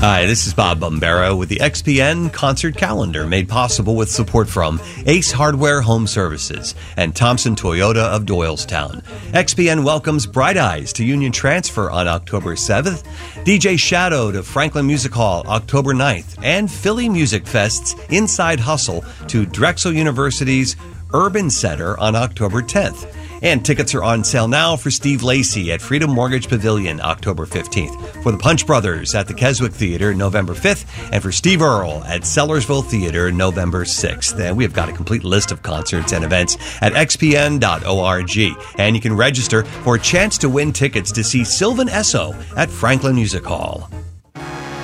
Hi, this is Bob Bombero with the XPN Concert Calendar, made possible with support from Ace Hardware Home Services and Thompson Toyota of Doylestown. XPN welcomes Bright Eyes to Union Transfer on October 7th, DJ Shadow to Franklin Music Hall October 9th, and Philly Music Fest's Inside Hustle to Drexel University's Urban Center on October 10th. And tickets are on sale now for Steve Lacy at Freedom Mortgage Pavilion October 15th, for the Punch Brothers at the Keswick Theater November 5th, and for Steve Earle at Sellersville Theater November 6th. And we have got a complete list of concerts and events at xpn.org. And you can register for a chance to win tickets to see Sylvan Esso at Franklin Music Hall.